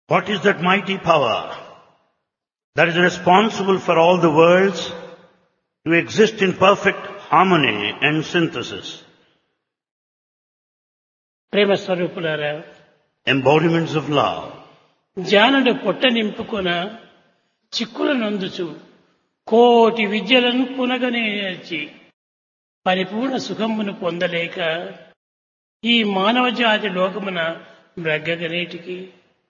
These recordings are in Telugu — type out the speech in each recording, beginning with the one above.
What is that mighty power that is responsible for all the worlds to exist in perfect harmony and synthesis? ప్రేమ స్వరూపులారా, Embodiments of love. జానుడు పొట్ట నింపుకొన చిక్కుల నందుచు కోటి విద్యలను పునగనేర్చి పరిపూర్ణ సుఖమును పొందలేక ఈ మానవ జాతి లోకమున బ్రగ్గగనేటికి.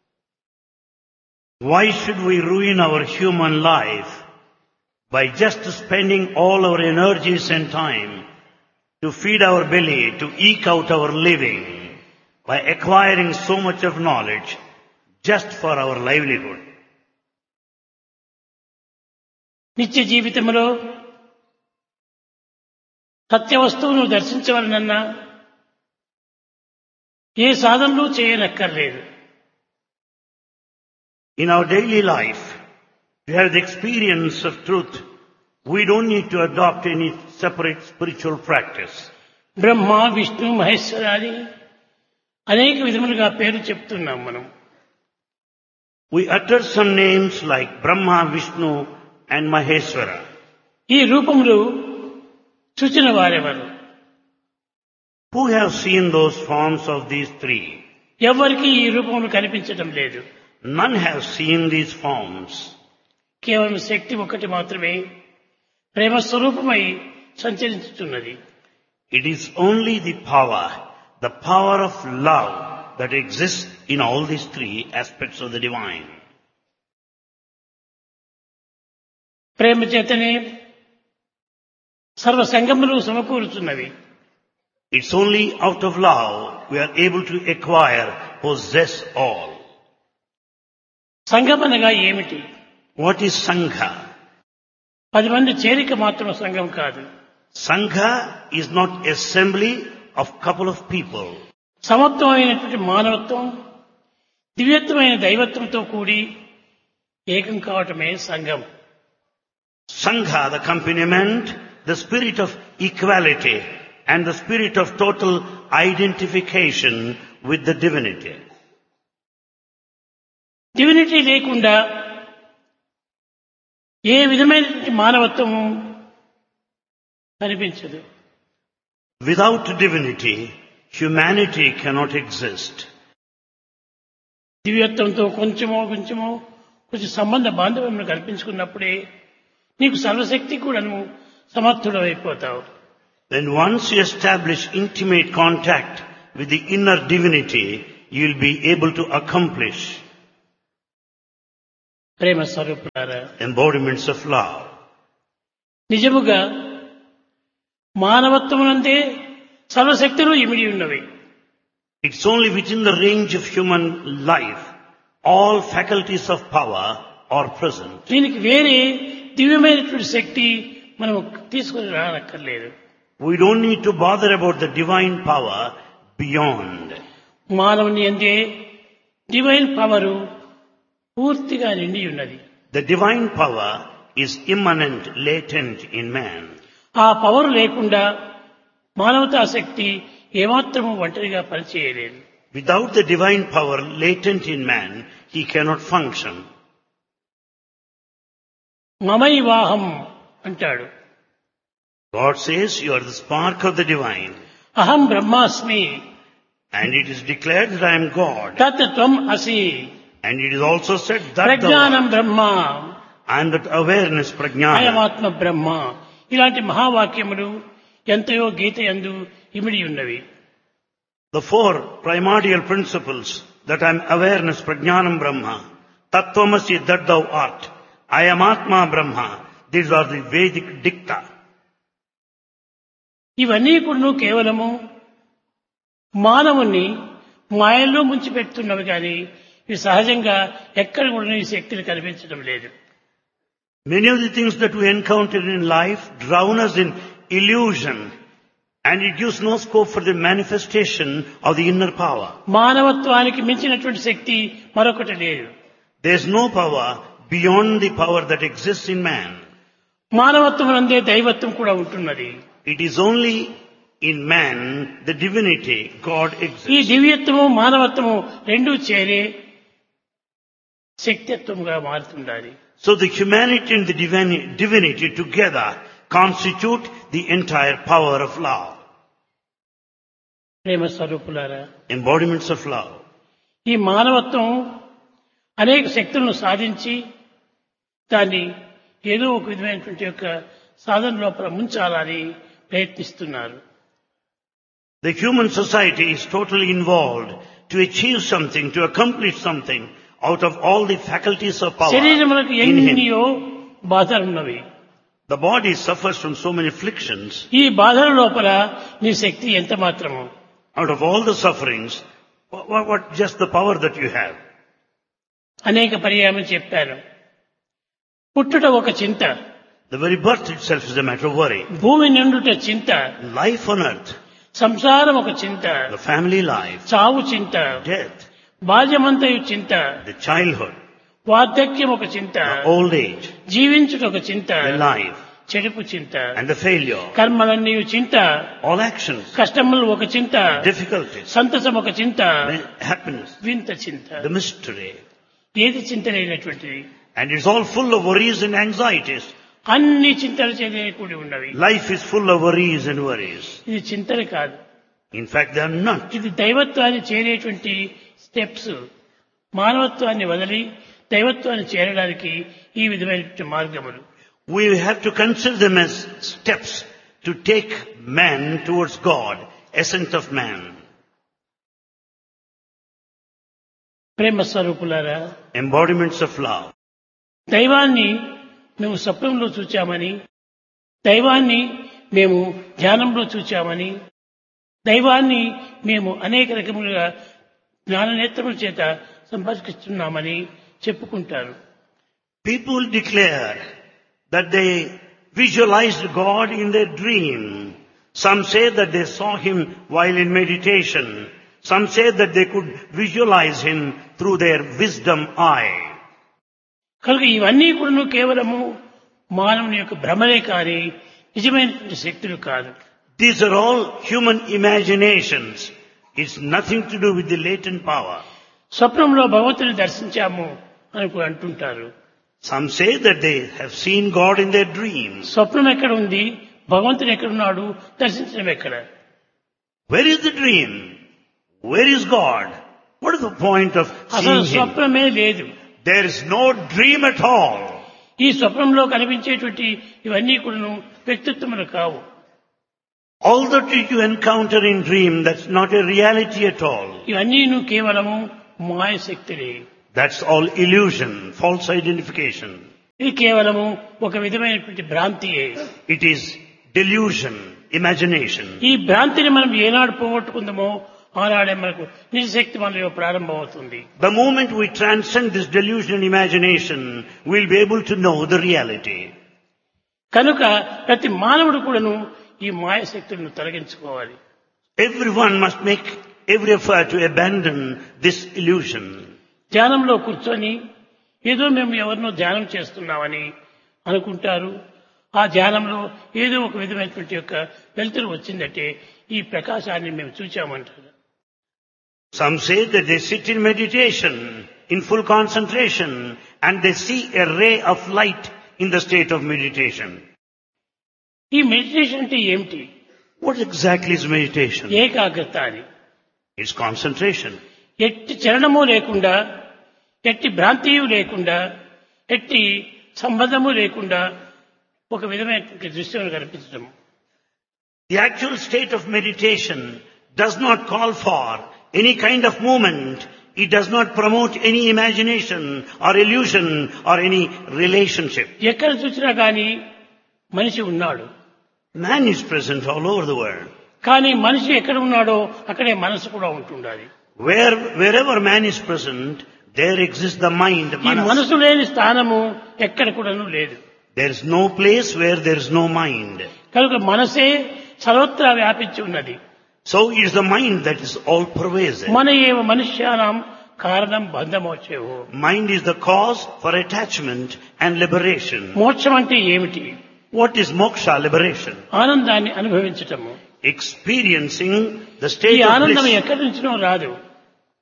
Why should we ruin our human life by just spending all our energies and time to feed our belly, to eke out our living, by acquiring so much of knowledge just for our livelihood? నిత్య జీవితంలో సత్య వస్తువును దర్శించవలనన్నా ఏ సాధనలు చేయనక్కర్లేదు. In our daily life, to have the experience of truth, we don't need to adopt any separate spiritual practice. బ్రహ్మ, విష్ణు, మహేశ్వరాది అనేక విధములుగా పేరు చెప్తున్నాం మనం. We utter some names like Brahma, Vishnu and Maheshwara. ఈ రూపములు చూచిన వారెవరు? Who have seen those forms of these three? ఎవరికి ఈ రూపములు కనిపించడం లేదు. None have seen these forms. కేవలం శక్తి ఒకటి మాత్రమే ప్రేమ స్వరూపమై సంచరించుతున్నది. It is only the power of love that exists in all these three aspects of the divine. ప్రేమ చేతనే సర్వ సంగములు సమకూరుతున్నవి. It's only out of love we are able to acquire, possess all. సంఘం అనగా ఏమిటి? What is Sangha? 10 మంది చేరిక మాత్రం సంఘం కాదు. Sangha is not assembly of couple of people. సమత్వమైనటువంటి మానవత్వం, దివ్యత్వమైన దైవత్వంతో కూడి ఏకం కావటమే సంఘం. Sangha, the accompaniment, the spirit of equality and the spirit of total identification with the divinity. Divinity లేకుండా ఏ విధమైనటువంటి మానవత్వం కనిపించదు. Without divinity, humanity cannot exist. దివ్యత్వంతో కొంచెం సంబంధ బాంధవ్యం కల్పించుకున్నప్పుడే నీకు సర్వశక్తి కూడాను సమర్థుడైపోతావు. Then once you establish intimate contact with the inner divinity, you will be able to accomplish ప్రేమ స్వరూపులారా, embodiments of love. నిజముగా మానవత్వమునందే సర్వశక్తులు ఇమిడి ఉన్నవి. It's only within the range of human life all faculties of power are present. దీనికి వేరే దివ్యమైనటువంటి శక్తి మనం తీసుకుని రానక్కర్లేదు. We don't need to bother about the divine power beyond. మానవుని అందే డివైన్ పవరు పూర్తిగా నిండి ఉన్నది. The divine power is immanent, latent in man. ఆ పవర్ లేకుండా మానవతా శక్తి ఏమాత్రము ఒంటరిగా పనిచేయలేదు. Without the divine power latent in man, he cannot function. మమైవాహం అంటాడు. God says, you are the spark of the divine. అహం బ్రహ్మాస్మి. And it is declared that I am God. తత్ త్వం అసి. And it is also said that ప్రజ్ఞానం బ్రహ్మ. I am that awareness, prajnana. అయమాత్మ బ్రహ్మ. ఇలాంటి మహావాక్యములు ఎంతయో గీత యందు ఇమిడి ఉన్నవి. The four primordial principles, that I am awareness, prajnanam brahma, tattvamasi, that thou art, I am atma brahma, these are the Vedic dicta. ఇవన్నీ కూడా కేవలము మానవుణ్ణి మాయల్లో ముంచిపెడుతున్నవి కానీ ఇవి సహజంగా ఎక్కడ కూడా ఈ శక్తిని కనిపించడం లేదు. Many of the things that we encounter in life drown us in illusion, and it gives no scope for the manifestation of the inner power. మానవత్వానికి మించినటువంటి శక్తి మరొకటి లేదు. There is no power beyond the power that exists in man. మానవత్వం నందే దైవత్వం కూడా ఉంటున్నది. It is only in man the divinity, God ఈ exists. దివ్యత్వము మానవత్వము రెండూ చేరే శక్తిత్వంగా మారుతుండాలి. So the humanity and the divinity together constitute the entire power of love. ప్రేమ స్వరూపులారా, Embodiments of love. ఈ మానవత్వం అనేక శక్తులను సాధించి దాన్ని ఏదో ఒక విధమైనటువంటి యొక్క సాధన లోపల ముంచాలని ప్రయత్నిస్తున్నారు. The human society is totally involved to achieve something, to accomplish something out of all the faculties of power శరీరములకు in him. ఎన్నో బాధలున్నవి. The body suffers from so many afflictions. ఈ బాధల లోపల నీ శక్తి ఎంత మాత్రము. Out of all the sufferings, what just the power that you have? అనేక పర్యాయం చెప్పాను. పుట్టుట ఒక చింత, The very birth itself is a matter of worry. భూమి నిండుట చింత, Life on earth, సంసారం ఒక చింత, the family life, చావు చింత, death, బాల్యమంతయు చింత, the childhood, వార్ధక్యం ఒక చింత, the old age, జీవించుట ఒక చింత, the life, చెడుపు చింత, and the failure. కర్మలన్నీ చింత, All actions, కష్టములు ఒక చింత, difficulties, సంతసం ఒక చింత, happiness, వింత చింత. the mystery. ఏది చింత లేనటువంటిది? And it's all full of worries and anxieties. అన్ని చింతలు చేదే కూడి ఉన్నవి. Life is full of worries and worries. ఇది చింతలు కాదు, In fact, they are not. ఇది దైవత్వాన్ని చేరేటువంటి స్టెప్స్. మానవత్వాన్ని వదిలి దైవత్వాన్ని చేరడానికి ఈ విధమైన మార్గములు. We have to consider them as steps to take man towards God, essence of man. ప్రేమ స్వరూపులారా, Embodiments of love. దైవాన్ని మేము స్వప్నంలో చూచామని, దైవాన్ని మేము ధ్యానంలో చూచామని, దైవాన్ని మేము అనేక రకములుగా జ్ఞాననేత్రముల చేత సంపర్కిస్తున్నామని చెప్పుకుంటారు. People declare that they visualized God in their dream. Some say that they saw him while in meditation. Some say that they could visualize him through their wisdom eye. కనుక ఇవన్నీ కూడా కేవలము మానవుని యొక్క భ్రమలే కానీ నిజమైనటువంటి శక్తులు కాదు. These are all human imaginations. It's nothing to do with the latent power. స్వప్నంలో భగవంతుని దర్శించాము అని అంటుంటారు. Some say that they have seen God in their dreams. స్వప్నం ఎక్కడ ఉంది, భగవంతుడు ఎక్కడున్నాడు, దర్శించడం ఎక్కడ? Where is the dream? Where is God? What is the point of అసలు seeing him? స్వప్నమే లేదు. There is no dream at all. ఈ స్వప్నంలో కనిపించేటువంటి ఇవన్నీ కూడా వ్యక్తిత్వములు కావు. All that you encounter in dream, that's not a reality at all. ఇవన్నీ కేవలము మాయశక్తులే. That's all illusion, false identification. ఇది కేవలము ఒక విధమైనటువంటి భ్రాంతియే. It is delusion, imagination. ఈ భ్రాంతిని మనం ఏనాడు పోగొట్టుకుందామో ఆనాడే మనకు నిజశక్తి మనలో ప్రారంభమవుతుంది. The moment we transcend this delusion imagination, we'll be able to know the reality. కనుక ప్రతి మానవుడు కూడాను ఈ మాయశక్తులను తొలగించుకోవాలి. Everyone must make every effort to abandon this illusion. ధ్యానంలో కూర్చొని ఏదో మేము ఎవరినో ధ్యానం చేస్తున్నామని అనుకుంటారు. ఆ ధ్యానంలో ఏదో ఒక విధమైనటువంటి యొక్క వెలుతురు వచ్చిందంటే ఈ ప్రకాశాన్ని మేము చూచామంటారు. Some say that they sit in meditation, in full concentration, and they see a ray of light in the state of meditation. ఈ మెడిటేషన్ అంటే ఏమిటి? What exactly is meditation? ఏకాగ్రత అని. It's concentration. ఎట్టి చలనము లేకుండా, ఎట్టి భ్రాంతియు లేకుండా, ఎట్టి సంబంధము లేకుండా ఒక విధమైనటువంటి దృశ్యం కనిపించడం. The actual state of meditation does not call for any kind of movement. It does not promote any imagination or illusion or any relationship. ఎక్కడ చూసినా కానీ మనిషి ఉన్నాడు. Man is present all over the world. కానీ మనిషి ఎక్కడ ఉన్నాడో అక్కడే మనసు కూడా ఉంటుండాలి. Wherever man is present, there exists the mind. ఈ మనసు లేని స్థానము ఎక్కడ కూడాను లేదు. There is no place where there is no mind. కనుక మనసే సర్వత్రా వ్యాపించి ఉన్నది. So it is the mind that is all pervasive. మన ఏవ మనుష్యానాం కారణం బంధమోక్షేవో. Mind is the cause for attachment and liberation. మోక్షం అంటే ఏమిటి? What is moksha, liberation?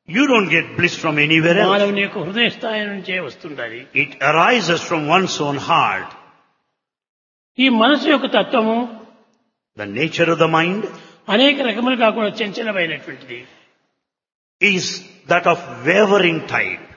You don't get bliss from anywhere else. మానవుని యొక్క హృదయ స్థాయి నుంచే వస్తుండాలి. It arises from one's own heart. ఈ మనసు యొక్క తత్వము The nature of the mind అనేక రకములుగా కూడా చంచలమైనటువంటిది. is that of wavering type.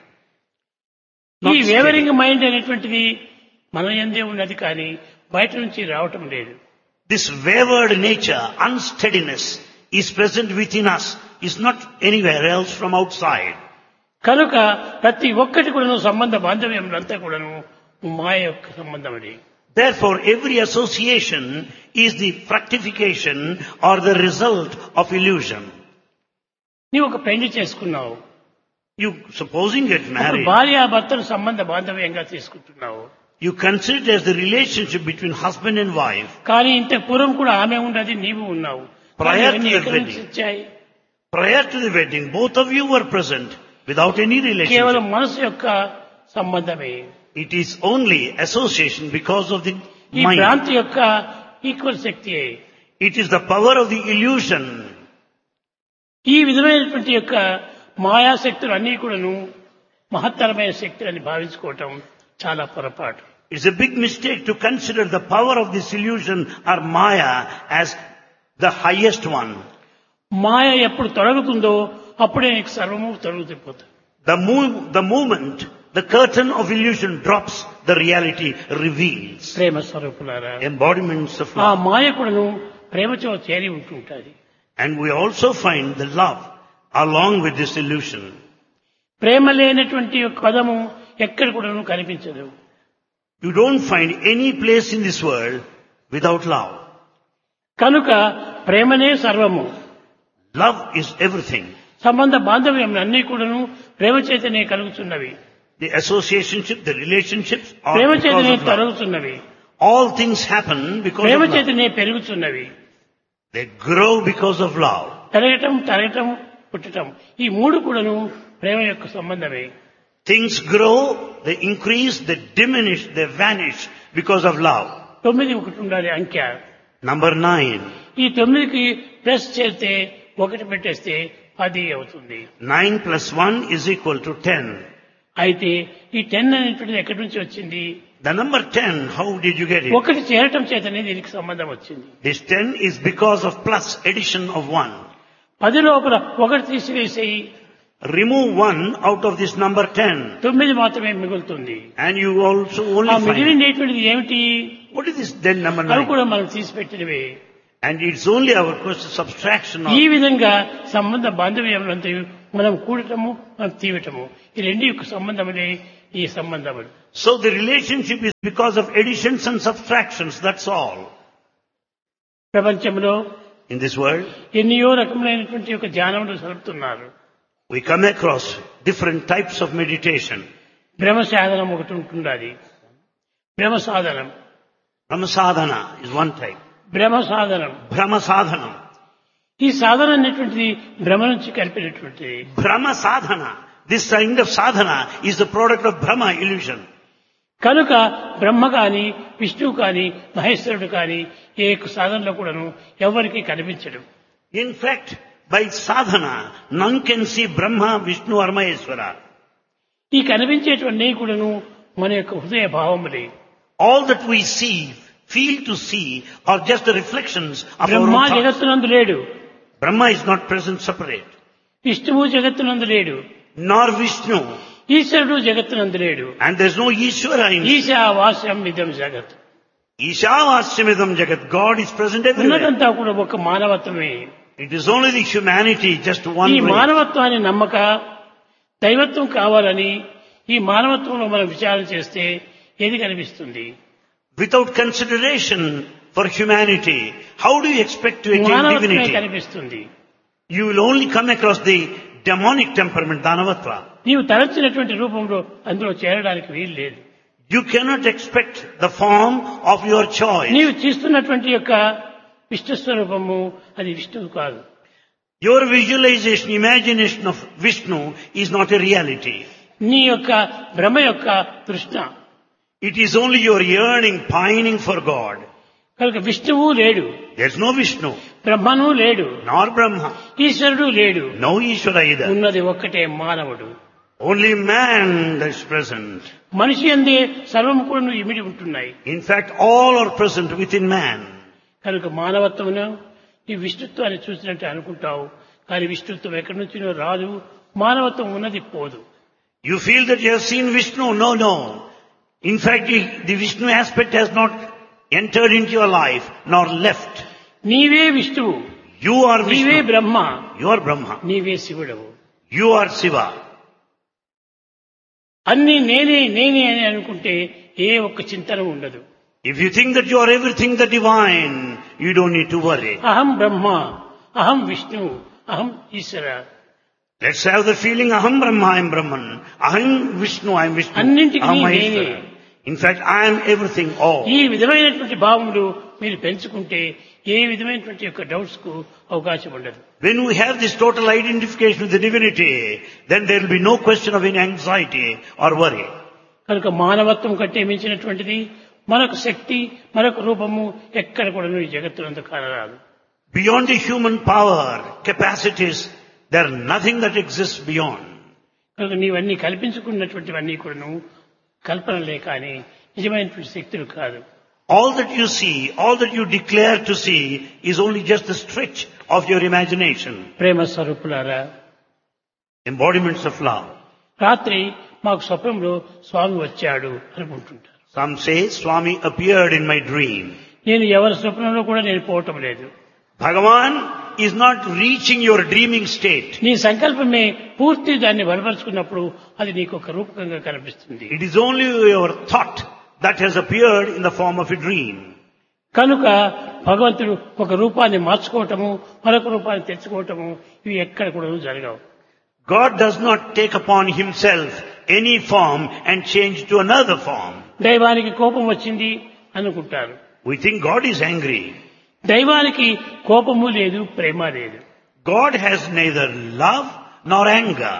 ఈ Not వేవరింగ్ మైండ్ అనేటువంటిది మన యందే ఉన్నది కానీ బయట నుంచి రావటం లేదు. This wavered nature, unsteadiness, is present within us, is not anywhere else from outside. కనుక ప్రతి ఒక్కటి కూడాను సంబంధ బాంధవ్యములంతా కూడాను మాయ యొక్క సంబంధమని. Therefore, every association is the fructification or the result of illusion. నీవు ఒక పెళ్లి చేసుకున్నావు, You, supposing get married, భార్యాభర్తలు సంబంధ బాంధవ్యంగా తీసుకుంటున్నావు. you consider it as the relationship between husband and wife. కానీ ఇంత పూర్వం కూడా ఆమె ఉన్నది, నీవు ఉన్నావు. కానీ Prior to ఇవన్నీ the ఎక్కడి నుంచి wedding. వచ్చాయి? Prior to the wedding, both of you were present without any కేవలం relationship. మనసు యొక్క సంబంధమే. It is only association because of the ఈ mind. భ్రాంతి యొక్క equal శక్తియే. It is the power of the illusion. ఈ విధమైనటువంటి యొక్క మాయాశక్తులు అన్నీ కూడాను మహత్తరమైన శక్తులని భావించుకోవటం చాలా పొరపాటు. It's a big mistake to consider the power of this illusion or Maya as the highest one. మాయ ఎప్పుడు తొలగుతుందో అప్పుడే నీకు సర్వము తొలగిపోతుంది. The moment the curtain of illusion drops, the reality reveals. ప్రేమ స్వరూపులారా, Embodiments of ఆ love. మాయ కూడాను ప్రేమతో చేరి ఉంటుంటుంది. And we also find the love along with this illusion. ప్రేమ లేనటువంటి ఒక పదము ఎక్కడ కూడాను కనిపించదు. You don't find any place in this world without love. కనుక ప్రేమనే సర్వము. Love is everything. సంబంధ బాంధవ్యం అన్నీ కూడాను ప్రేమ చేతనే కలుగుతున్నవి. The associationship, the relationships are Prema because చేతనే of love. తొలగుతున్నవి. All things happen because Prema of love. చేతనే పెరుగుతున్నవి. They grow because of love. పెరగటం, తరగటం, పుట్టటం, ఈ మూడు కూడాను ప్రేమ యొక్క సంబంధమే. Things grow, they increase, they diminish, they vanish because of love. 9 ఒకటి ఉండాలి అంకె. Number 9. ఈ 9కి ప్లస్ చేస్తే 1 పెట్టేస్తే 10 అవుతుంది. 9 plus 1 is equal to 10. అయితే ఈ 10 అనేటువంటిది ఎక్కడి నుంచి వచ్చింది? The number 10, how did you get it? 1 చేరటం చేతనే దీనికి సంబంధం వచ్చింది. This 10 is because of plus addition of 1. 10 లోపల 1 తీసివేసి Remove 1 out of this number 10. 9 మాత్రమే మిగులుతుంది. And you also ఆ only find, మిగిలినటువంటిది ఏమిటి? what is this then number అవి 9? కూడా మనం తీసిపెట్టినవే. And it's only our question subtraction ఈ of. విధంగా సంబంధ బాంధవ్యములంతా మనం కూడటము, మనం తీయటము, ఈ రెండు యొక్క సంబంధములే ఈ సంబంధములు. So the relationship is because of additions and subtractions, that's all. ప్రపంచంలో In this world, ఎన్నో రకములైనటువంటి యొక్క ధ్యానములు జరుపుతున్నారు. we come across different types of meditation. భ్రమ సాధనం ఒకటి ఉంటున్నది. భ్రమ సాధనం, Brahmasadhana is one type. భ్రమ సాధనం. Brahmasadhana. ఈ సాధన అనేటువంటిది భ్రమ నుంచి కలిపినటువంటిది. Brahmasadhana. This kind of sadhana is the product of Brahma illusion. కనుక బ్రహ్మ కాని, విష్ణువు కాని, మహేశ్వరుడు కాని ఏ సాధనలో కూడాను ఎవరికి కనిపించడు. In fact, by sadhana, none can see Brahma, Vishnu or Maheshwara. ఈ కనిపించేటువంటి కూడాను మన యొక్క హృదయ భావములే. All that we see, feel to see, are just the reflections of our Brahma own thoughts. జగత్తునందు లేడు, Brahma is not present separate, విష్ణువు జగత్తునందు లేడు, nor Vishnu, ఈశ్వరుడు జగత్తునందు లేడు. and there is no Ishvara in ఈశావాస్యం ఇదం జగత్. Ishavasyamidam Jagat. God is present everywhere. ఉన్నదంతా కూడా ఒక మానవత్వమే. It is only the humanity, just one ఈ way. మానవత్వాన్ని నమ్మక దైవత్వం కావాలని ఈ మానవత్వంలో మనం విచారణ చేస్తే ఏది కనిపిస్తుంది? Without consideration for humanity, how do you expect to attain మానవత్వమే divinity? కనిపిస్తుంది. You will only come across the demonic temperament, Danavatva. నీవు తలచినటువంటి రూపంలో అందులో చేరడానికి వీలు లేదు. You cannot expect the form of your choice. నీవు చేస్తున్నటువంటి యొక్క విష్ణు స్వరూపము అది విష్ణువు కాదు. Your visualization, imagination of Vishnu is not a reality. నీ యొక్క భ్రమ యొక్క తృష్ణ. It is only your yearning, pining for God. కనుక విష్ణువు లేడు, There's no Vishnu, బ్రహ్మను లేడు, nor Brahma, ఈశ్వరుడు లేడు. no Ishvara either. ఉన్నది ఒక్కటే మానవుడు. Only man that's present. మనిషి అందే సర్వము కూడా ఇమిడి ఉంటున్నాయి. In fact, all are present within man. కనుక మానవత్వమును ఈ విష్ణుత్వాన్ని చూసినట్టు అనుకుంటావు, కానీ విష్ణుత్వం ఎక్కడి నుంచినో రాదు, మానవత్వం ఉన్నది పోదు. You feel that you have seen Vishnu? No, no. In fact, the Vishnu aspect has not entered into your life, nor left. నీవే విష్ణువు, You are నీవే Vishnu. Brahma, You are Brahma. నీవే శివుడవు. You are Shiva. అన్ని నేనే నేనే అని అనుకుంటే ఏ ఒక్క చింతన ఉండదు. If you think that you are everything the divine, you don't need to worry. అహం బ్రహ్మ, అహం విష్ణు, అహం ఈశ్వర. Let's have the feeling, Aham Brahma, I am Brahman. Aham Vishnu, I am Vishnu. అన్నింటికీ Aham నేనే. Maheshwara. In fact, I am everything, all. ఈ విధమైనటువంటి భావములు మీరు పెంచుకుంటే ఏ విధమైనటువంటి యొక్క డౌట్స్ కు అవకాశం ఉండదు. When we have this total identification with the divinity, then there will be no question of any anxiety or worry. కనుక మానవత్వం కంటే మించినటువంటిది మరొక శక్తి, మరొక రూపము ఎక్కడ కూడా ఈ జగత్తునందు కానరాదు. Beyond the human power, capacities, there is nothing that exists beyond. కనుక నీవన్నీ కల్పించుకున్నటువంటివన్నీ కూడాను కల్పనలే కానీ నిజమైనటువంటి శక్తులు కాదు. All that you see, all that you declare to see is only just the stretch of your imagination. ప్రేమ స్వరూపులారా, Embodiments of love. రాత్రి మాకు స్వప్నంలో స్వామి వచ్చాడు అనుకుంటుంటారు. Some say Swami appeared in my dream. నేను ఎవరి స్వప్నంలో కూడా నేను పోవటం లేదు. Bhagavan is not reaching your dreaming state. నీ సంకల్పమే పూర్తి దాన్ని బలపరుచుకున్నప్పుడు అది నీకు ఒక రూపకంగా కనిపిస్తుంది. It is only your thought that has appeared in the form of a dream. కనుక భగవంతుడు ఒక రూపాన్ని మార్చుకోవటము, మరొక రూపాన్ని తెచ్చుకోవటము ఇవి ఎక్కడ కూడా జరగవు. God does not take upon himself any form and change to another form. దైవానికి కోపం వచ్చింది అనుకుంటారు. We think God is angry. దైవానికి కోపము లేదు, ప్రేమ లేదు. God has neither love nor anger.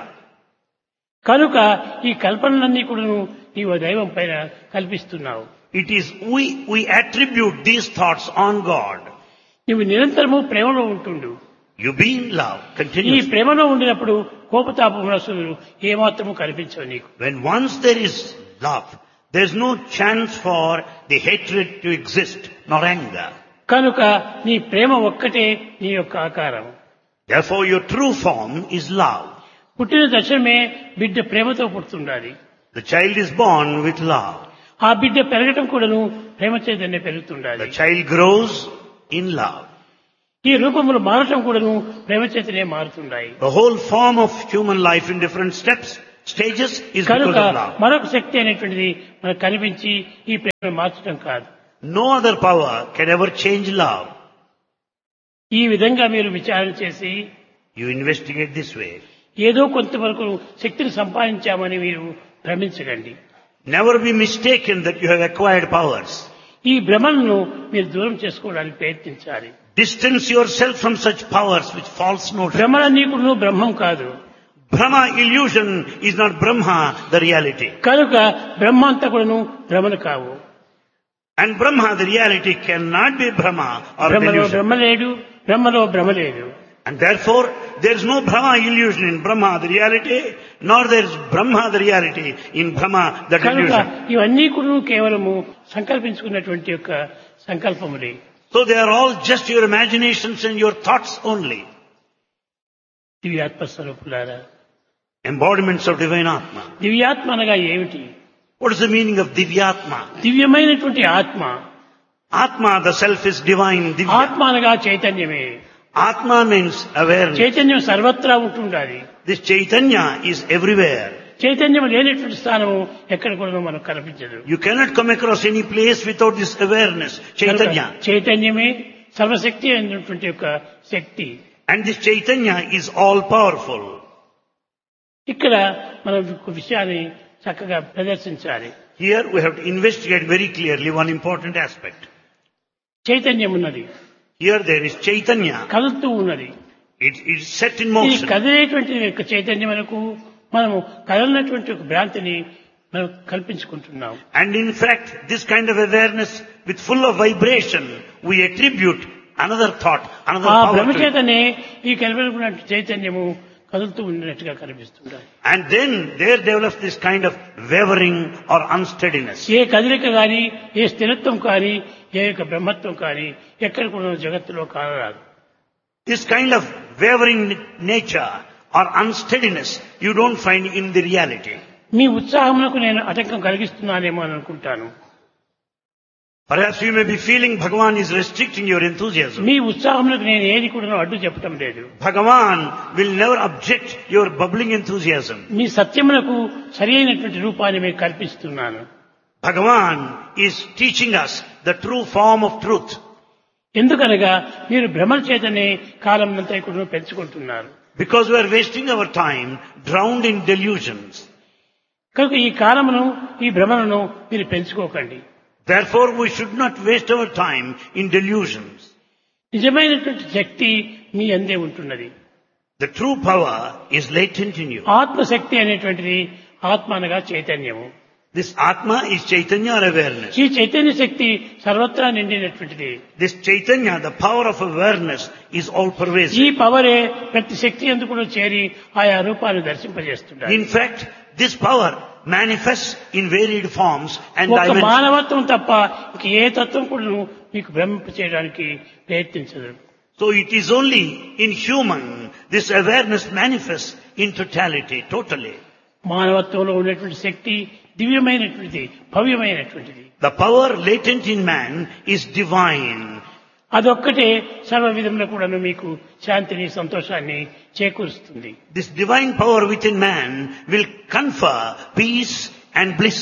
కనుక ఈ కల్పనలన్నీ కూడా నీవు దైవం పైన కల్పిస్తున్నావు. It is we attribute these thoughts on God. నువ్వు నిరంతరము ప్రేమలో ఉంటుండు. You be in love ఈ continuously. ప్రేమలో ఉండినప్పుడు కోపతాప మనస్సులు ఏమాత్రము కనిపించవు నీకు. When once there is love, there is no chance for the hatred to exist nor anger. కనుక నీ ప్రేమ ఒక్కటే నీ యొక్క ఆకారం. Therefore your true form is love. పుట్టిన దశమే బిడ్డ ప్రేమతో పుడుతుండాలి. The child is born with love. ఆ బిడ్డ పెరగటం కూడాను ప్రేమ చేతనే పెరుగుతుండాలి. The child grows in love. ఈ రూపములు మారటం కూడాను ప్రేమ చేతనే మారుతుండాయి. The whole form of human life in different stages is కనుక because of love. మరొక శక్తి అనేటువంటిది మనకు కనిపించి ఈ ప్రేమను మార్చడం కాదు. No other power can ever change love. ఈ విధంగా మీరు విచారణ చేసి You investigate this way. ఏదో కొంతవరకు శక్తిని సంపాదించామని మీరు భ్రమించకండి. Never be mistaken that you have acquired powers. ఈ భ్రమలను మీరు దూరం చేసుకోవడానికి ప్రయత్నించాలి. Distance yourself from such powers which false notice. భ్రమలన్నీ కూడా బ్రహ్మం కాదు. Brahma illusion is not Brahma, the reality. కనుక బ్రహ్మ అంతా కూడాను భ్రమను కావు. And Brahma, the reality, cannot be Brahma or బ్రహ్మలో illusion. బ్రహ్మ లేడు, బ్రహ్మలో భ్రమ లేదు. And therefore, there is no Brahma illusion in Brahma, the reality, nor there is Brahma, the reality, in Brahma, that కనుక illusion. ఇవన్నీ కూడా కేవలము సంకల్పించుకున్నటువంటి యొక్క సంకల్పములే. So they are all just your imaginations and your thoughts only. దివ్యాత్మ స్వరూపులారా, Embodiments of divine Atma. దివ్యాత్మ అనగా ఏమిటి? What is the meaning of Divyatma? దివ్యమైనటువంటి ఆత్మ. Atma, the self is divine, Divya. ఆత్మ అనగా చైతన్యమే. Atma means awareness. చైతన్యం సర్వత్రా ఉంటుండాలి. This Chaitanya is everywhere. చైతన్యం లేనటువంటి స్థానము ఎక్కడ కూడా మనకు కనిపించదు. You cannot come across any place without this awareness, Chaitanya. చైతన్యమే సర్వశక్తి అయినటువంటి యొక్క శక్తి. And this Chaitanya is all powerful. ఇక్కడ మనం ఒక విషయాన్ని చక్కగా ప్రదర్శించాలి. Here we have to investigate very clearly one important aspect. చైతన్యం ఉన్నది, Here there is Chaitanya. కదులుతూ ఉన్నది. It is set in ఈ motion. కదిలేటువంటి యొక్క చైతన్యమునకు మనము కదలనటువంటి ఒక భ్రాంతిని మనం కల్పించుకుంటున్నాం. And in fact, this kind of awareness with full of vibration, we attribute another thought, another ఆ power భ్రమ to it. చేతనే ఈ కలవలకున్న చైతన్యము కదులుతూ ఉన్నట్టుగా కనిపిస్తుంటాయి. And then there develops this kind of wavering or unsteadiness. ఏ కదలిక కానీ, ఏ స్థిరత్వం కానీ, ఏ యొక్క బ్రహ్మత్వం కానీ ఎక్కడ కూడా జగత్తులో కానరాదు. This kind of wavering nature or unsteadiness you don't find in the reality. మీ ఉత్సాహమునకు నేను ఆటంకం కలిగిస్తున్నానేమో అని అనుకుంటాను. Perhaps you may be feeling Bhagavan is restricting your enthusiasm. మీ ఉత్సాహమునకు నేను ఏది కూడా అడ్డు చెప్పటం లేదు. Bhagavan will never object your bubbling enthusiasm. మీ సత్యమునకు సరి అయినటువంటి రూపాన్ని మీకు కల్పిస్తున్నాను. Bhagavan is teaching us the true form of truth. ఎందుకనగా మీరు భ్రమల చేతనే కాలం అంతా కూడా పెంచుకుంటున్నారు. Because we are wasting our time drowned in delusions. కనుక ఈ కాలమును, ఈ భ్రమలను మీరు పెంచుకోకండి. Therefore we should not waste our time in delusions. నిజమైనటువంటి శక్తి మీ అందే ఉంటున్నది. The true power is latent in you. ఆత్మశక్తి అనేటువంటిది ఆత్మ అనగా చైతన్యము. This Atma is Chaitanya or awareness. ఈ చైతన్య శక్తి సర్వత్రా నిండినటువంటిది. This Chaitanya, the power of awareness, is all ఈ pervasive. పవరే ప్రతి శక్తి ఎందుకు కూడా చేరి ఆయా రూపాలను దర్శింపజేస్తుంటారు. In fact, this power manifests in varied forms and ఒక dimensions. మానవత్వం తప్ప ఇంక ఏ తత్వం కూడా మీకు భ్రమింప చేయడానికి ప్రయత్నించదు. So it is only in human this awareness manifests in totality, totally. మానవత్వంలో ఉన్నటువంటి శక్తి దివ్యమైనటువంటిది, భవ్యమైనటువంటిది. The power latent in man is divine. అదొక్కటే సర్వ విధంలో కూడా మీకు శాంతిని, సంతోషాన్ని చేకూరుస్తుంది. This divine power within man will confer peace and bliss.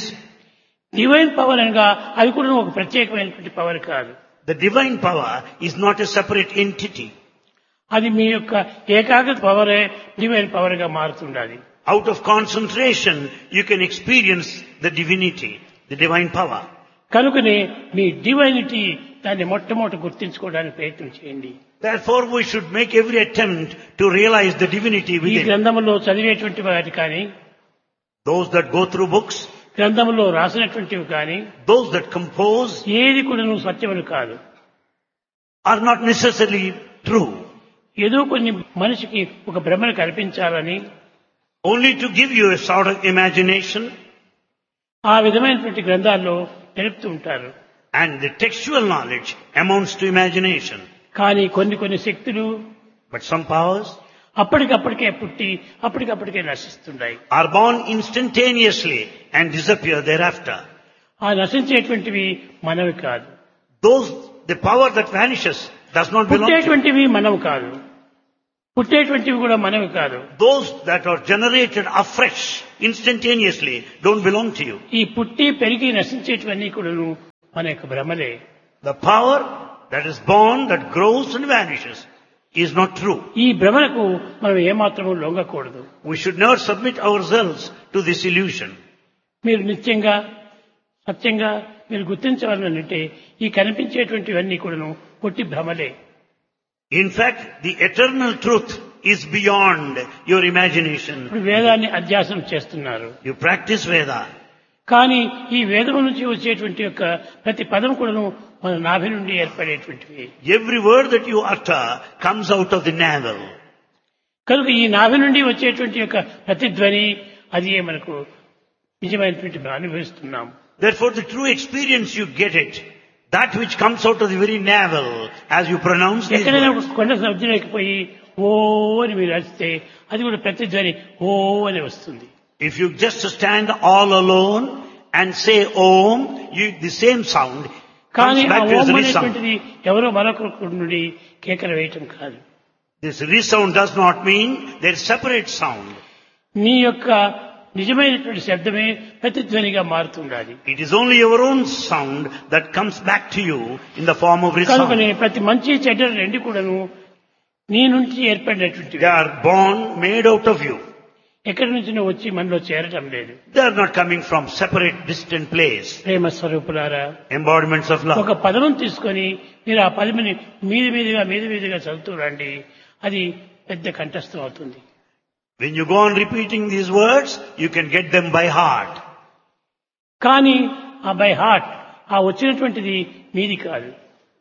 Divine power అనగా అది కూడా ఒక ప్రత్యేకమైనటువంటి పవర్ కాదు. The divine power is not a separate entity. అది మీ యొక్క ఏకాగ్రత పవరే డివైన్ పవర్ గా మారుతుండాలి. Out of concentration, you can experience the divinity, the divine power. కనుకనే మీ డివైనిటీ దాన్ని మొట్టమొదటి గుర్తించుకోవడానికి ప్రయత్నం చేయండి. Therefore, we should make every attempt to realize the divinity ఈ within. గ్రంథంలో చదివేటువంటి వాటి కానీ, Those that go through books, గ్రంథంలో రాసినటువంటివి కానీ, those that compose ఏది కూడా సత్యములు కాదు. are not necessarily true. ఏదో కొన్ని మనిషికి ఒక భ్రమను కల్పించాలని, Only to give you a sort of imagination, ఆ విధమైనటువంటి గ్రంథాల్లో తెలుపుతూ ఉంటారు. and the textual knowledge amounts to imagination. కానీ కొన్ని శక్తులు But some powers అప్పటికప్పటికే పుట్టి అప్పటికప్పటికే నశిస్తున్నాయి. are born instantaneously and disappear thereafter. ఆ నశించేటువంటివి మనవి కాదు. The power that vanishes does not belong to you. పుట్టేటువంటివి మనవి కాదు. పుట్టేటువంటివి కూడా మనవి కాదు. Those that are generated afresh instantaneously don't belong to you. ఈ పుట్టి పెరిగి నశించేటివన్నీ కూడా మన యొక్క భ్రమలే. The power that is born, that grows and vanishes is not true. ఈ భ్రమలకు మనం ఏమాత్రము లొంగకూడదు. We should never submit ourselves to this illusion. మీరు నిత్యంగా సత్యంగా మీరు గుర్తించవాలంటే ఈ కనిపించేటువంటివన్నీ కూడా పొట్టి భ్రమలే. In fact, the eternal truth is beyond your imagination. ఇప్పుడు వేదాన్ని అధ్యాసనం చేస్తున్నారు. You practice Veda. కానీ ఈ వేదం నుంచి వచ్చేటువంటి యొక్క ప్రతి పదం కూడా మన నాభి నుండి ఏర్పడేటువంటివి. Every word that you utter comes out of the navel. కనుక ఈ నాభి నుండి వచ్చేటువంటి యొక్క ప్రతిధ్వని అది మనకు నిజమైనటువంటి అనుభవిస్తున్నాం. Therefore, the true experience you get it, that which comes out of the very navel as you pronounce these ఎక్కడైనా words. కొండ సముద్రంలోకి ఓ అని మీరు అరిస్తే అది కూడా ప్రతిధ్వని ఓ అని వస్తుంది. If you just stand all alone and say Om, the same sound కానీ comes ఆ back to Om as resound. అనేటువంటిది ఎవరో మరొకరి నుండి కేకలు వేయటం కాదు. This resound does not mean there is separate sound. నీ యొక్క నిజమైనటువంటి శబ్దమే ప్రతిధ్వనిగా మారుతుండాలి. It is only your own sound that comes back to you in the form of resound. కనుకనే ప్రతి మంచి చెడ్డ రెండు కూడాను నీ నుంచి ఏర్పడినటువంటివి. They are born, made out of you. ఎక్కడి నుంచి వచ్చి మనలో చేరటం లేదు. They are not coming from separate, distant place. ప్రేమ స్వరూపులారా, Embodiments of love. ఒక పదం తీసుకొని మీరు ఆ పదమిని మీదిగా చదువుతూ రండి, అది పెద్ద కంఠస్థం అవుతుంది. When you go on repeating these words, you can get them by heart. కానీ ఆ బై హార్ట్ ఆ వచ్చినటువంటిది మీది కాదు.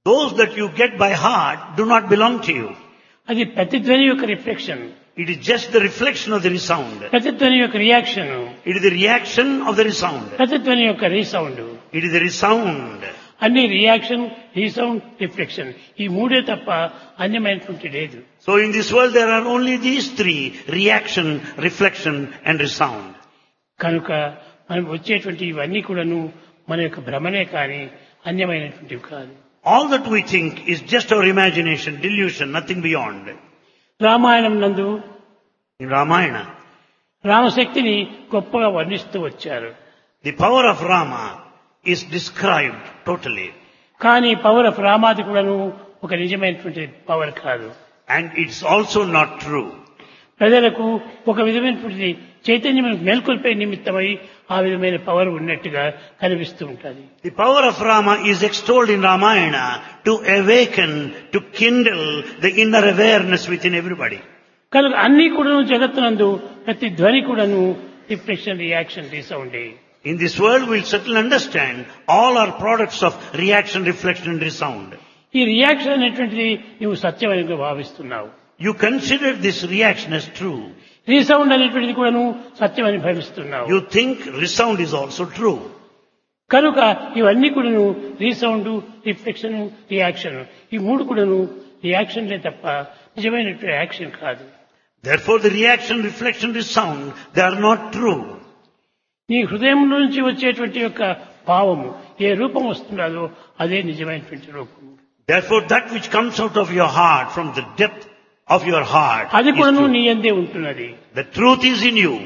Those that you get by heart do not belong to you. అది ప్రతిధ్వని యొక్క reflection, It is just the reflection of the resound. ప్రతిధ్వని యొక్క reaction, It is the reaction of the resound. ప్రతిధ్వని యొక్క resound. It is the resound. అన్ని రియాక్షన్, రీసౌండ్, రిఫ్లెక్షన్, ఈ మూడే తప్ప అన్యమైనటువంటి లేదు. So in this world there are only these three: reaction, reflection and resound. కనుక మనం వచ్చేటువంటి ఇవన్నీ కూడాను మన యొక్క భ్రమనే కానీ అన్యమైనటువంటివి కాదు. All that we think is just our imagination, delusion, nothing beyond. Ramayanam నందు In Ramayana, రామశక్తిని గొప్పగా వర్ణిస్తూ వచ్చారు. the power of Rama is described totally. కానీ పవర్ ఆఫ్ రామాది కూడాను ఒక నిజమైనటువంటి పవర్ కాదు. And it's also not true. ప్రజలకు ఒక విధమైనటువంటి చైతన్యం మేల్కొల్పే నిమిత్తమై ఆ విధమైన పవర్ ఉన్నట్టుగా కనిపిస్తూ ఉంటుంది. The power of Rama is extolled in Ramayana to awaken, to kindle the inner awareness within everybody. కనుక అన్ని కూడాను జగత్తునందు ప్రతి ధ్వని కూడాను reflection, reaction, రీసౌండే. In this world we'll certainly understand all are products of reaction, reflection and resound. ఈ రియాక్షన్ అనేటువంటిది నువ్వు సత్యమని భావిస్తున్నావు. You consider this reaction as true. Resound అనేటువంటిది కూడాను సత్యమని భావిస్తున్నావు. You think resound is also true. కనుక ఇవన్నీ కూడాను రీసౌండ్, రిఫ్లెక్షన్, రియాక్షన్, ఈ మూడు కూడాను రియాక్షన్లే తప్ప నిజమైనటువంటి యాక్షన్ కాదు. Therefore the reaction, reflection, resound, they are not true. నీ హృదయంలో నుంచి వచ్చేటువంటి యొక్క భావము ఏ రూపం వస్తున్నదో అదే నిజమైనటువంటి రూపము. Therefore that which comes out of your heart, from the depth of your heart, అది is కూడాను true. నీ యందే ఉంటున్నది. The truth is in you.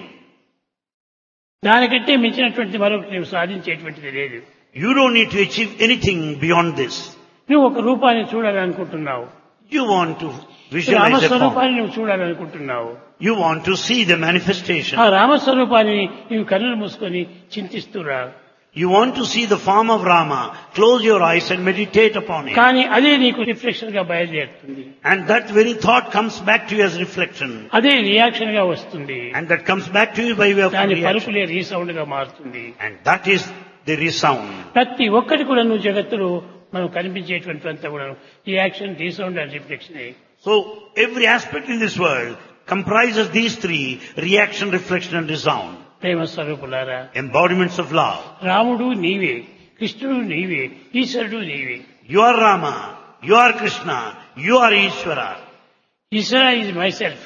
దానికంటే మించినటువంటి మరొకటి నువ్వు సాధించేటువంటిది లేదు. You don't need to achieve anything beyond this. నువ్వు ఒక రూపాన్ని చూడాలనుకుంటున్నావు. You want to visualize a form. రామస్వరూపాన్ని నువ్వు చూడాలనుకుంటున్నావు. You want to see the manifestation. ఆ రామస్వరూపాన్ని నీవు కన్నులు మూసుకొని చింతిస్తురా. You want to see the form of Rama. Close your eyes and meditate upon it. కానీ అదే నీకు రిఫ్లెక్షన్ గా బయలుదేరుతుంది. And that very thought comes back to you as reflection. అదే రియాక్షన్ గా వస్తుంది. And that comes back to you by way of దాని reaction. పలుకులే రీసౌండ్ గా మారుతుంది. And that is the resound. ప్రతి ఒక్కటి కూడా నువ్వు జగత్తులో మనం కనిపించేటువంటి అంతా కూడా reaction, resound and reflection. So every aspect in this world comprises these three: reaction, reflection and resound. ప్రేమ స్వరూపులారా, Embodiments of love. రాముడు నీవే, కృష్ణుడు నీవే, ఈశ్వరుడు నీవే. You are Rama, you are Krishna, you are Ishvara. Eshwara is my self.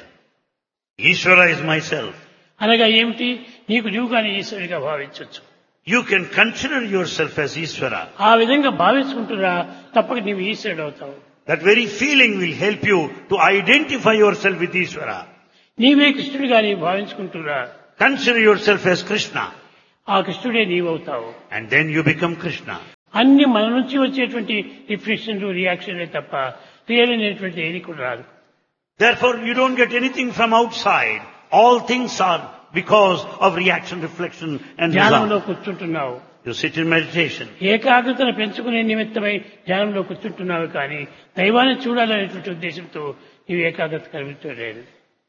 Ishvara is myself. అనగా ఏమిటి? నీకు నువ్వు కానీ ఈశ్వరుడిగా భావించవచ్చు. You can consider yourself as Ishvara. ఆ విధంగా భావించుకుంటున్నా తప్పక నీవు ఈశ్వరుడు అవుతావు. That very feeling will help you to identify yourself with Ishvara. నీవే కృష్ణుడిగా నీవు భావించుకుంటున్నా Consider yourself as Krishna. ఆ కృష్ణుడే నీవవుతావు. And then you become Krishna. అన్ని మన నుంచి వచ్చేటువంటి రిఫ్లెక్షన్లు, రియాక్షన్లే తప్ప రియల్ అనేటువంటి ఏది కూడా రాదు. Therefore you don't get anything from outside. All things are because of reaction, reflection and ధ్యానంలో resound. కూర్చుంటున్నావు. You sit in meditation. ఏకాగ్రతను పెంచుకునే నిమిత్తమై ధ్యానంలో కూర్చుంటున్నావు కానీ దైవాన్ని చూడాలనేటువంటి ఉద్దేశంతో నీవు ఏకాగ్రత కలిగించలేదు.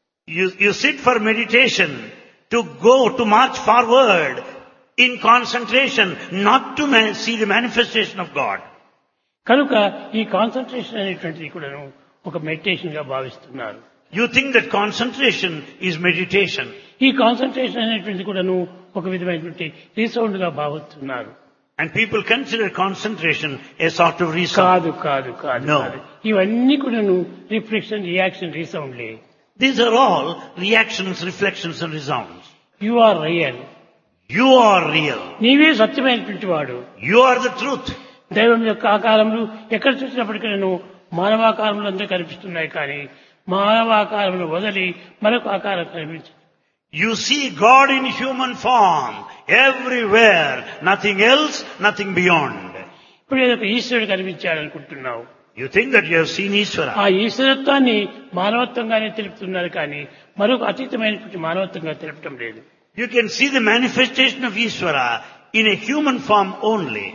You sit for meditation to go, to march forward in concentration, not to see the manifestation of God. కనుక ఈ కాన్సన్ట్రేషన్ అనేటువంటిది కూడా ఒక మెడిటేషన్ గా భావిస్తున్నారు. You think that concentration is meditation. ఈ కాన్సన్ట్రేషన్ అనేటువంటిది కూడా ఒక విధమైనటువంటి రీసౌండ్ గా భావిస్తున్నారు. And people consider concentration a sort of resound. కాదు కాదు కాదు No. కాదు. ఇవన్నీ కూడా reflection, reaction, రీసౌండ్లే. These are all reactions, reflections and resounds. You are real. You are real. నీవే సత్యమైనటువంటి వాడు. You are the truth. దైవం యొక్క ఆకారములు ఎక్కడ చూసినప్పటికీ మానవాకారములు అందరూ కనిపిస్తున్నాయి కానీ మానవాకారమును వదిలి మరొక ఆకారం కనిపించదు. You see God in human form everywhere. Nothing else, nothing beyond. ఇప్పుడు ఏదో ఒక ఈశ్వరుడు కనిపించాడనుకుంటున్నావు. You think that you have seen Ishvara. ఆ ఈశ్వరత్వాన్ని మానవత్వంగానే తెలుపుతున్నారు కానీ మరొక అతీతమైనటువంటి మానవత్వంగా తెలపటం లేదు. You can see the manifestation of Ishvara in a human form only.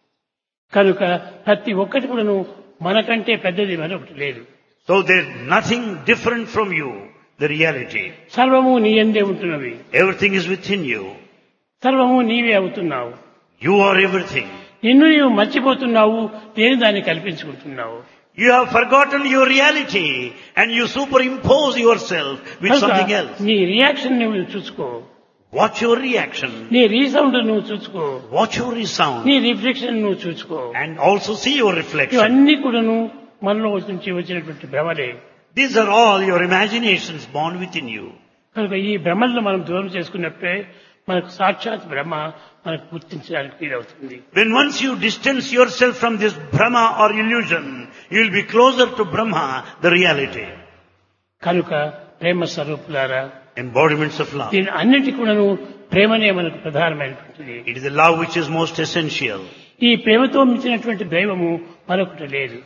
కనుక ప్రతి ఒక్కటి కూడా మనకంటే పెద్దది మరొకటి లేదు. So there's nothing different from you, the reality. సర్వము నీ యందే ఉంటున్నవి. Everything is within you. సర్వము నీవే అవుతున్నావు. You are everything. నిన్ను నీవు మర్చిపోతున్నావు, దేని దాన్ని కల్పించుకుంటున్నావు. You have forgotten your reality and you superimpose yourself with something else. నీ రియాక్షన్ నువ్వు చూసుకో, Watch your reaction. నీ రీసౌండ్ నువ్వు చూసుకో, Watch your resound. నీ రిఫ్లెక్షన్ నువ్వు చూసుకో. And also see your reflection. ఇవన్నీ కూడాను మనలో నుంచి వచ్చినటువంటి భ్రమలే. These are all your imaginations born within you. కనుక ఈ భ్రమలను మనం దూరం చేసుకున్నప్పుడే మనకు సాక్షాత్ బ్రహ్మ మనకు గుర్తించడానికి వీలవుతుంది. When once you distance yourself from this Brahma or illusion, you will be closer to Brahma, the reality. కనుక ప్రేమ స్వరూపులారా, Embodiments of love. దీని అన్నిటి కూడాను ప్రేమనే మనకు ప్రధానమైనటువంటిది. It is the love which is most essential. ఈ ప్రేమతో మించినటువంటి దైవము మరొకటి లేదు.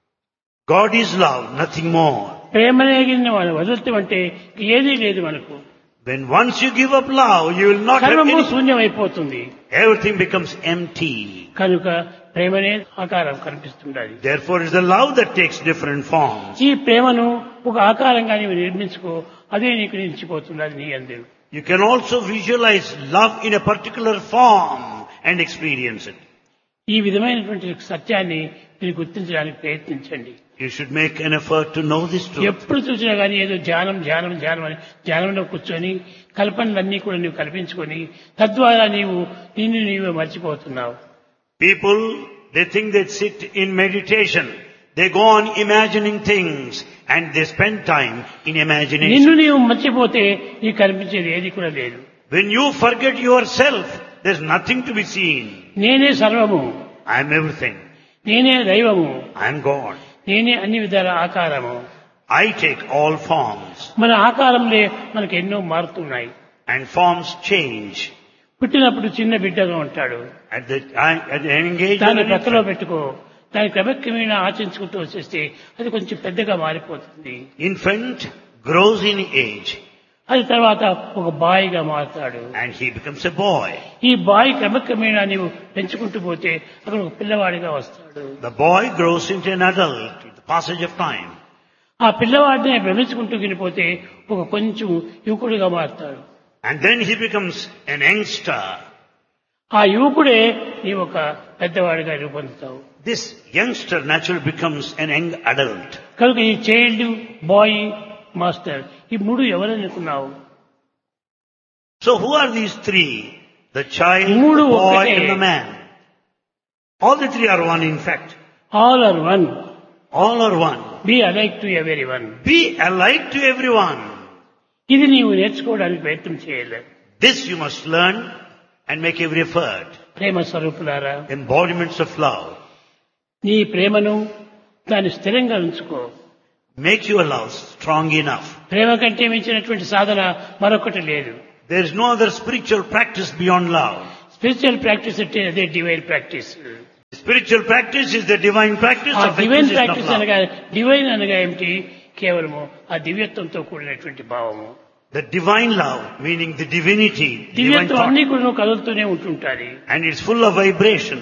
God is love, nothing more. ప్రేమనే మనం వదులుతామంటే ఏదీ లేదు మనకు. When once you give up love, you will not have సర్వము anything. శూన్యమైపోతుంది. Everything becomes empty. కనుక ప్రేమనే ఆకారం కనిపిస్తుండాలి. Therefore, it is the love that takes different forms. ఈ ప్రేమను ఒక ఆకారంగా నీవు నిర్మించుకో, అదే నీకు నిలిచిపోతున్నది నీ అందరూ. You can also visualize love in a particular form and experience it. ఈ విధమైనటువంటి సత్యాన్ని మీరు గుర్తించడానికి ప్రయత్నించండి. You should make an effort to know this truth. ఎప్పుడు చూసినా కానీ ఏదో ధ్యానం ధ్యానం ధ్యానం అని ధ్యానంలో కూర్చొని కల్పనలన్నీ కూడా నీవు కల్పించుకొని తద్వారా నిన్ను నీవే మర్చిపోతున్నావు. People, they think they sit in meditation. They go on imagining things and they spend time in imagination. నిన్ను నీవు మర్చిపోతే నీకు కనిపించేది ఏది కూడా లేదు. When you forget yourself, there's nothing to be seen. నేనే సర్వము, I am everything. నేనే దైవము, I am God. నేనే అన్ని విధాల ఆకారము. I take all forms. మన ఆకారంలో మనకు ఎన్నో మారుతున్నాయి. And forms change. పుట్టినప్పుడు చిన్న బిడ్డగా ఉంటాడు, At the young age, దాన్ని ప్రక్కలో పెట్టుకో, దాని క్రమక్రమేణా ఆచరించుకుంటూ వచ్చేస్తే అది కొంచెం పెద్దగా మారిపోతుంది. infant grows in age అది తర్వాత ఒక బాయిగా మారుతాడు. and he becomes a boy. ఈ బాయి క్రమక్రమేణా నీవు పెంచుకుంటూ పోతే అక్కడ ఒక పిల్లవాడిగా వస్తాడు. The boy grows into an adult with the passage of time. ఆ పిల్లవాడిని భ్రమించుకుంటూ వెళ్ళిపోతే ఒక కొంచెం యువకుడిగా మారుతాడు. And then he becomes an youngster. ఆ యువకుడే నీ ఒక పెద్దవాడిగా రూపొందుతావు. This youngster naturally becomes an young adult. కనుక ఈ చైల్డ్, బాయ్, మాస్టర్, ఈ మూడు ఎవరనుకున్నావు? So who are these three? The child, మూడు the boy ఒక్కటే. and the man. All the three are one in fact. All are one. All are one. Be alike to every one. Be alike to everyone. ఇది నీవు నేర్చుకోవడానికి ప్రయత్నం చేయలేదు. This you must learn and make every effort. ప్రేమ స్వరూపులారా, Embodiments of love. నీ ప్రేమను దాన్ని స్థిరంగా ఉంచుకో. Make your love strong enough. ప్రేమ కంటే మించినటువంటి సాధన మరొకటి లేదు. There is no other spiritual practice beyond love. Spiritual practice అంటే అదే divine practice. Spiritual practice is the divine practice ఆ of the divine acquisition of practice love. అనగా, డివైన్ అనగా ఏమిటి? కేవలము ఆ దివ్యత్వంతో కూడినటువంటి భావము. The divine love, meaning the divinity, divine దివ్యత్వం thought, అన్ని కూడా కదులుతూనే ఉంటుంటాది. and it's full of vibration.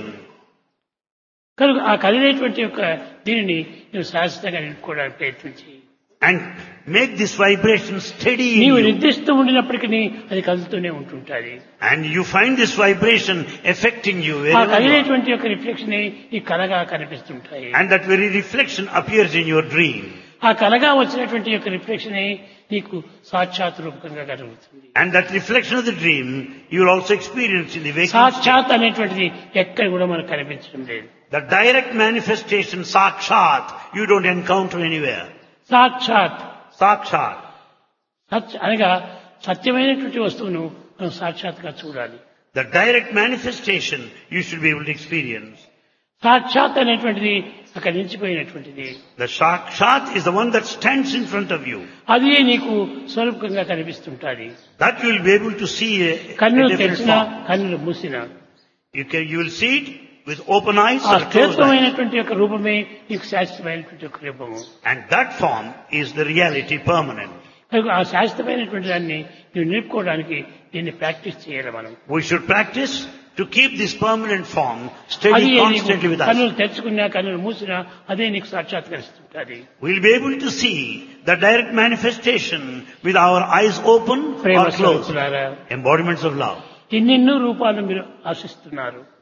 కనుక ఆ కదిలేటువంటి యొక్క దీనిని నువ్వు శాశ్వతంగా నిలుపుకోవడానికి ప్రయత్నించి, And make this vibration steady in నీవు you. నిర్దిష్టం ఉండినప్పటికీ అది కదులుతూనే ఉంటుంటాది. And you find this vibration affecting you ఆ wherever you are. కదిలేటువంటి యొక్క రిఫ్లెక్షన్ ఈ కలగా కనిపిస్తుంటాయి. And that very reflection appears in your dream. ఆ కలగా వచ్చినటువంటి యొక్క రిఫ్లెక్షన్ నీకు సాక్షాత్ రూపకంగా కలుగుతుంది. And that reflection of the dream you will also experience in the waking state. సాక్షాత్ అనేటువంటిది ఎక్కడ కూడా మనకు కనిపించడం లేదు. The direct manifestation, sakshat, you don't encounter anywhere. సాక్షాత్ Sakshat. అనగా సత్యమైనటువంటి వస్తువును మనం సాక్షాత్గా చూడాలి. The direct manifestation you should be able to experience. సాక్షాత్ అనేటువంటిది అక్కడ నిలిచిపోయినటువంటిది. The sakshat is the one that stands in front of you. అది నీకు స్వరూపంగా కనిపిస్తుంటాది. That you will be able to see a కన్నులు different తెరిచినా, form. కన్నులు మూసినా You will see it with open eyes ఆ or closed eyes. శ్రేష్టమైనటువంటి యొక్క రూపమే నీకు శాశ్వతమైనటువంటి యొక్క రూపము. And that form is the reality permanent. కనుక ఆ శాశ్వతమైనటువంటి దాన్ని నువ్వు నిలుపుకోవడానికి దీన్ని ప్రాక్టీస్ చేయాలి మనం. We should practice to keep this permanent form అది steady నీకు constantly with us. కన్నులు తెరుచుకున్నా, కన్నులు మూసినా అదే నీకు సాక్షాత్కరిస్తుంటది. We'll be able to see the direct manifestation with our eyes open Prema or closed. స్వరూపులారా, Embodiments of love. ఎన్నెన్నో రూపాలను మీరు ఆశిస్తున్నారు.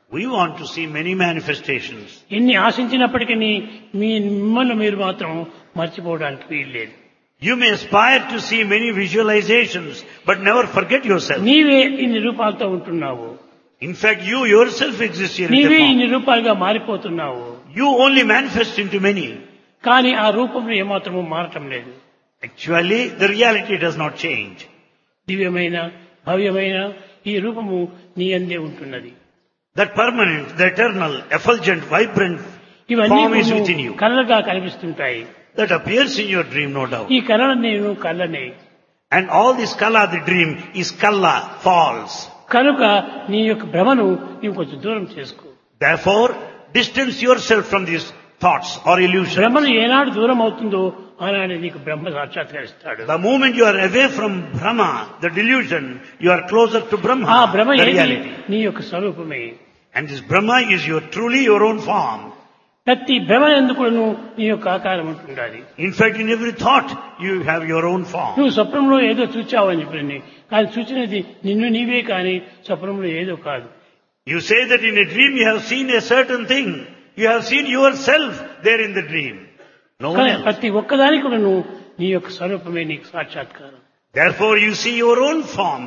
We want to see many manifestations. ఎన్ని ఆశించినప్పటికీ మిమ్మల్ని మీరు మాత్రం మర్చిపోవడానికి వీల్లేదు. You may aspire to see many visualizations, but never forget yourself. నీవే ఇన్ని రూపాలతో ఉంటున్నావు. In fact, you yourself exist here in the నీవే form. ఇన్ని రూపాలుగా మారిపోతున్నావు. You only manifest into many. కానీ ఆ రూపంలో ఏమాత్రము మారటం లేదు. Actually, the reality does not change. దివ్యమైన భవ్యమైన ఈ రూపము నీ అందే ఉంటున్నది. That permanent, the eternal, effulgent, vibrant ఇవన్నీ form is within you. కళలుగా కనిపిస్తుంటాయి. That appears in your dream, no doubt. ఈ కళ నేను కళ్ళనే. And all this kala, the dream, is kala, false. కనుక నీ యొక్క భ్రమను నీవు కొంచెం దూరం చేసుకో. Therefore, distance yourself from these thoughts or illusions. భ్రమను ఏనాడు దూరం అవుతుందో ఆనాడు నీకు బ్రహ్మ సాక్షాత్కరిస్తాడు. The moment you are away from Brahma, the delusion, you are closer to Brahma, ఆ భ్రమ the ఏది? reality. నీ యొక్క స్వరూపమే. And this Brahma is truly your own form. ప్రతి భ్రమ ఎందుకును నీ యొక్క ఆకారం ఉంటుండాలి. In fact, in every thought, you have your own form. నువ్వు స్వప్నంలో ఏదో చూచావని చెప్పి కానీ చూచినది నిన్ను నీవే కానీ స్వప్నంలో ఏదో కాదు. You say that in a dream you have seen a certain thing. You have seen yourself there in the dream. No one కానీ else. ప్రతి ఒక్కదానికి కూడా నువ్వు నీ యొక్క స్వరూపమే నీకు సాక్షాత్కారం. Therefore, you see your own form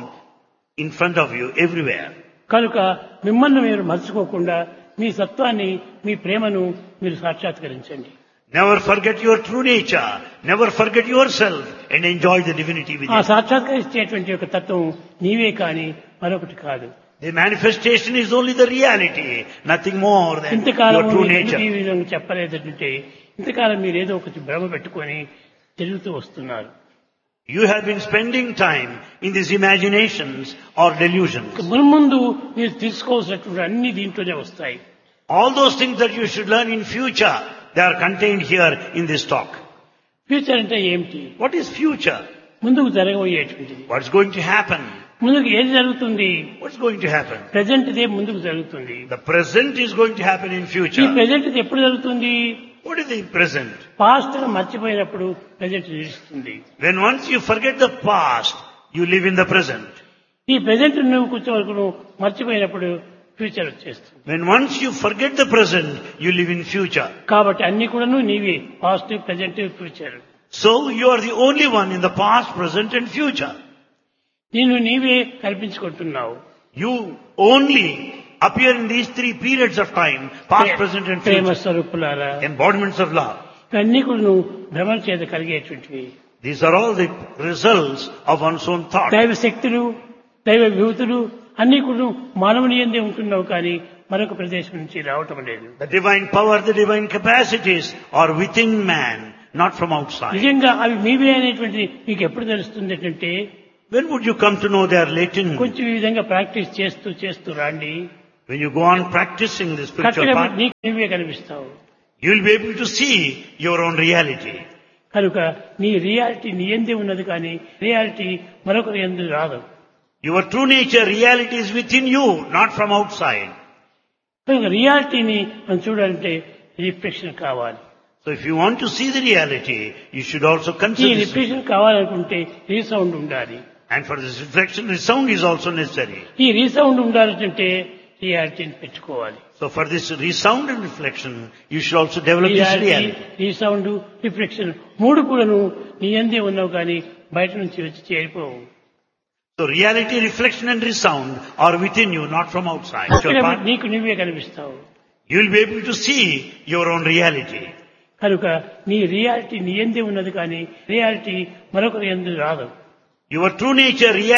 in front of you everywhere. కనుక మిమ్మల్ని మీరు మర్చిపోకుండా మీ సత్వాన్ని మీ ప్రేమను మీరు సాక్షాత్కరించండి. Never forget your true nature. Never forget yourself and enjoy the divinity ఆ within. సాక్షాత్కరించేటువంటి యొక్క తత్వం నీవే కానీ మరొకటి కాదు. The manifestation is only the reality, nothing more than ఇంతకాలం your true ఈ nature. విధంగా చెప్పలేదంటే ఇంతకాలం మీరు ఏదో ఒకటి భ్రమ పెట్టుకొని తిరుగుతూ వస్తున్నారు. You have been spending time in these imaginations or delusions. మున్ముందు మీరు తీసుకోవాల్సినటువంటి అన్ని దీంట్లోనే వస్తాయి. All those things that you should learn in future, they are contained here in this talk. Future అంటే ఏమిటి? What is future? ముందుకు జరగబోయేటువంటిది. What's going to happen? ముందుకు ఏది జరుగుతుంది? What's going to happen? Present ఇదే ముందుకు జరుగుతుంది. The present is going to happen in ఈ future. ప్రజెంట్ ఇది ఎప్పుడు జరుగుతుంది? What is the present? Past మర్చిపోయినప్పుడు ప్రజెంట్ నిలుస్తుంది. When once you forget the past, you live in the present. ఈ ప్రజెంట్ నువ్వు కూర్చో వరకు నువ్వు మర్చిపోయినప్పుడు ఫ్యూచర్ వచ్చేస్తుంది. When once you forget the present, you live in future. కాబట్టి అన్ని కూడా నీవే, past present future. So you are the only one in the past, present and future. నిన్ను నీవే కల్పించుకుంటున్నావు. You only appear in these three periods of time, past, present and Prema future. స్వరూపులారా, Embodiments of love. ఇవన్నీ కూడా నువ్వు భ్రమణ చేత కలిగేటువంటివి. These are all the results of one's own thought. దైవ శక్తులు, దైవ విభూతులు అన్ని కూడా మానవుని యందే ఉంటున్నావు కానీ మరొక ప్రదేశం నుంచి రావటం లేదు. The divine power, the divine capacities are within man, not from outside. నిజంగా అవి మీవే అనేటువంటి మీకు ఎప్పుడు తెలుస్తుంది అంటే When would you come to know they are latent? కొంచెం ఈ విధంగా ప్రాక్టీస్ చేస్తూ చేస్తూ రాండి. When you go on practicing the spiritual కరెక్ట్గా path, నీకు నువ్వే కనిపిస్తావు. you will be able to see your own reality. కనుక నీ రియాలిటీ నీ ఎందే ఉన్నది కానీ రియాలిటీ మరొకరి ఎందు రాదు. Your true nature, reality is within you, not from outside. కనుక రియాలిటీని మనం చూడాలంటే రిఫ్లెక్షన్ కావాలి. So if you want to see the reality, you should also ఈ consider this. రిఫ్లెక్షన్ కావాలనుకుంటే రీసౌండ్ ఉండాలి. And for this reflection, the sound is also necessary. ఈ రీసౌండ్ ఉండాలంటే రియాలిటీని పెట్టుకోవాలి. So for this resound and reflection, you should also develop this reality. Resound reflection మూడు కూడాను నీ ఎందే ఉన్నావు కానీ బయట నుంచి వచ్చి చేరిపోవు. So reality, reflection and resound are within you, not from outside. It's your part. నీకు నువ్వే కనిపిస్తావు. You will be able to see your own reality. కనుక నీ రియాలిటీ నీ ఎందే ఉన్నది కానీ రియాలిటీ మరొకరి ఎందు రాదు. Your true nature, reality